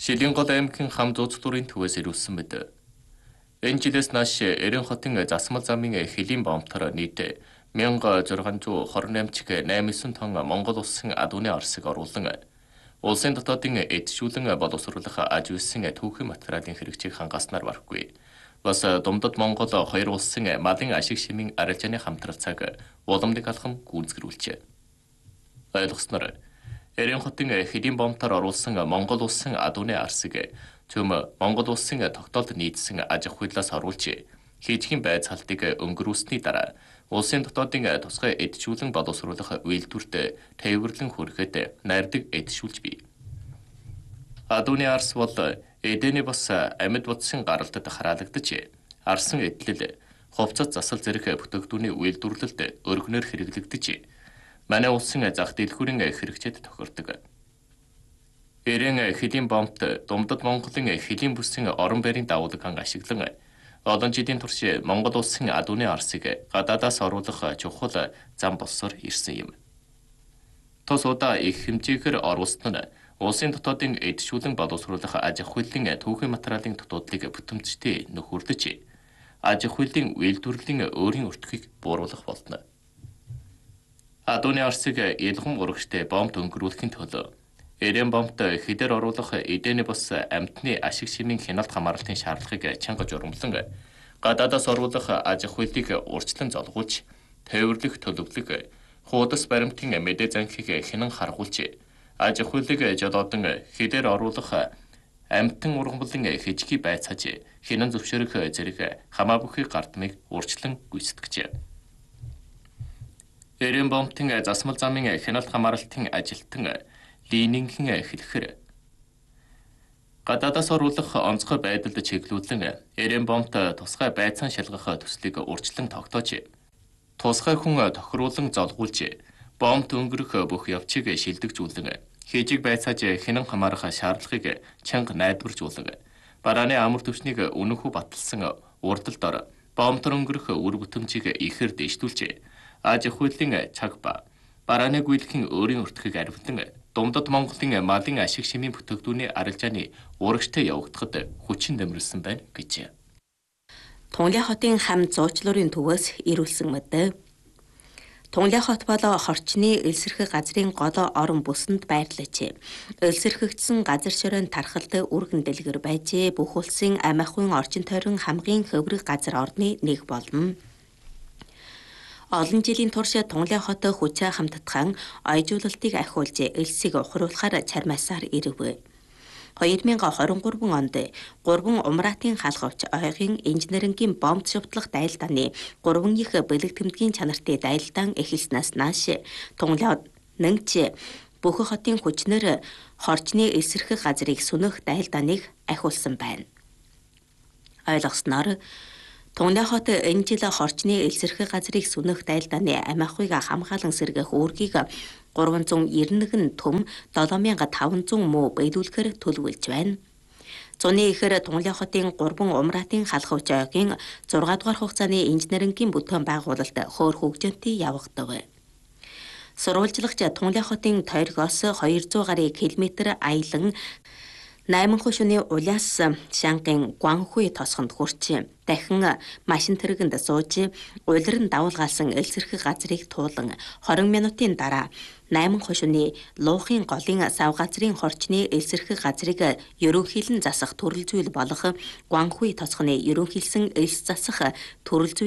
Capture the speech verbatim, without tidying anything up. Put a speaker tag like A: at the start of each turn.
A: Шилэнгол аймгийн хам зууцлуурын төвөөс ирүүлсэн мэд. Энэ жилээс нааш Эрен хотын засмал замын хэлийн бомбтор нийт мянга зургаан зуун хорин наймч найм эсэн тонн Монгол улсын адууны арсыг оруулан улсын дотоодын эдшүүлэн боловсруулах аж үйлсэн түүхийн материалын хэрэгцээг хангаснаар барахгүй. Бас Думдад Монгол хоёр улсын малын ашиг шимийн арилжааны хамтралцааг уламжлалт алхам гүйцэтгүүлжээ. Ойлгосноор Эрен хотын хэлийн бомбтор оруулсан Монгол улсын адууны арсыг төм Монгол улсын тогтоолд нийцсэн аж ахуйлаас оруулж хийжгийн байц халтыг өнгөрүүлсний дараа улсын дотоодын тусгай эдшүүлэн боловсруулах үйлдвэрт тээвэрлэн хүрэхэд найрдаг эдшүүлж бий. Адууны арс бол Эдэний бас амьд бодсын гаралтад хараалагдаж арсан эдлэл, хувцас засал зэрэг бүтээгдэхүүний үйлдвэрлэлд өргөнөөр хэрэглэгдэж манай улсын зах дэлгүүрийн хэрэгцээд тохирдог. Эрен хэлийн бомбт Думдад Монголын хэлийн бүсийн орон байрын давуулган ашиглан олон жилийн турш Монгол улсын адууны арсыг гадаадаас оруулах чухал зам болсоор ирсэн юм. Тус удаа их хэмжээгээр оруулсан нь улсын дотоодын эдшүүлэн боловсруулах аж ахуйлын түүхийн материалын дутуудлыг бүтэмжтэй нөхөрлөж аж ахуйлын үйлдвэрлэлийн өөрийн өртгийг бууруулах болно. Адууны арсыг ялган урагштай бомб өнгөрүүлэхийн төлөө Эрен бомбт хэдээр оруулах Эдэний бас амьтны ашиг шимийн хяналт хамгаалалтын шаардлагыг чанга журамлан гадаадаас оруулах аж ахуйлыг урьдчилан золгуулж тээвэрлэх төлөвлөг хуудас баримтын мэдээ занхийг хянан харгуулж аж ахуйлыг жолоодон хэдээр оруулах амьтан ургамлын хэжгийн байцааж хянан зөвшөөрөх зэрэг хамаагүй гардмыг урьдчилан гүйцэтгэжээ. Эрен бомбтын засмал замын хяналт хамгаалалтын ажилтан Лининхэн хэлэхээр гадаадаас оруулах онцгой байдалд чиглүүлэн Эрен бомбт тусгай байцаан шалгах төслийг урьдчилан тогтоож тусгай хүн тохируулан золгуулж бомбт өнгөрөх бүх явцыг шилдэгжүүлэн хийжиг байцааж хянан хамаарах шаардлагыг чанга найдваржуулан барааны амар түвшнийг үнэнхүү баталсан урдалдор бомбтор өнгөрөх үр бүтэмжийг ихээр дэвшүүлж аж ахуйлын цаг ба барааны гүйлхэн өөрийн өртгийг арвилан Думдад Монголын малын ашиг шимийн бүтээгдэхүүний арилжааны урагштай явагдахад хүчин нэмэрсэн байна гэж.
B: Тунгалин хотын хам зуучлуурын төвөөс ирүүлсэн мэд. Тунгалин хот бол хорчны элсэрхэг газрын голоо орон бүсэнд байрлаж элсэрхэгдсэн газар шоройн тархалт үргэн дэлгэр байж бүх улсын амь ахуйн орчин тойрон хамгийн хөврөг газар орны нэг болно. Олон жилийн турш Тунгалин хот хүчээ хамтдхан оёжуулалтыг ахиулж элсийг ухруулахаар чармаасаар ирэв. хоёр мянган хорин гурван онд гурван умраатын халхавч ойгийн инженерингийн бомб шавтлах дайлдааны гурван их бэлэг тэмдгийн чанартай дайлдаан эхэлснээс нааш Тунгалин нэгч бүх хотын хүчнэр хорчны эсрэх газрыг сүнэх дайлдааныг ахиулсан байна. Ойлгосноор Тунгалин хот энэ жил хорчны элсэрхэг газрыг сүнэх дайлдааны амь ахуйг хамгаалан сэргээх үүргийг гурван зуун девять нэгэн төм долоо мянга таван зуун муу биелүүлэхээр төлөвлөж байна. Зуны ихэр Тунгалин хотын гурван умраатын халхавч ойгийн зургаан дугаар хугацааны инженерингийн бүтээн байгуулалт хөөр хөгжөөнтэй явагдав. Сурвалжлагч Тунгалин хотын тойргоос хоёр зуун гаруй километр аялан Найман хушууны улаас Шангийн Гуанхуй тосгонд хүрч дахин машин тэргэнд сууж улиран давуулгаалсан элсэрхэг газрыг туулан двадцать минутын дараа Найман хушууны Луухын голын сав газрын хорчны элсэрхэг газрыг ерөнхийлөн засах төрөл зүйл болох Гуанхуй тосгоны ерөнхийлсөн элс засах төрөл